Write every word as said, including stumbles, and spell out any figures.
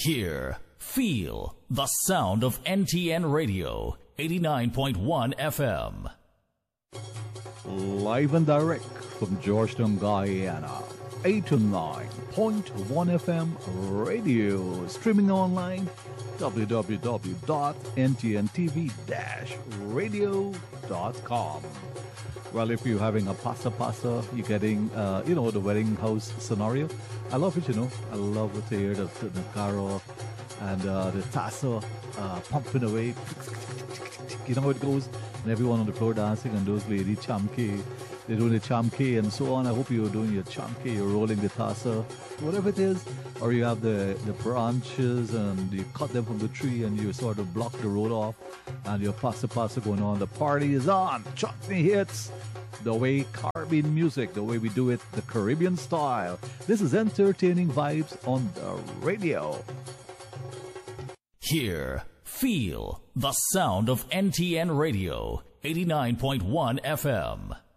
Hear, feel the sound of N T N Radio, eighty-nine point one F M. Live and direct from Georgetown, Guyana, eighty-nine point one F M radio. Streaming online, w w w dot n t n t v dash radio dot com. Well, if you're having a pasta pasta, you're getting, uh, you know, the wedding house scenario. I love it, you know. I love it to hear the, the, the caro and uh, the tassa uh, pumping away. You know how it goes? And everyone on the floor dancing, and those ladies chamke, they're doing the chamke and so on. I hope you're doing your chamke, you're rolling the tassa, whatever it is. Or you have the, the branches and you cut them from the tree and you sort of block the road off and your pasta pasta going on. The party is on. Chutney hits. The way Caribbean music, the way we do it, the Caribbean style. This is Entertaining Vibes on the radio. Hear, feel the sound of N T N Radio, eighty-nine point one F M.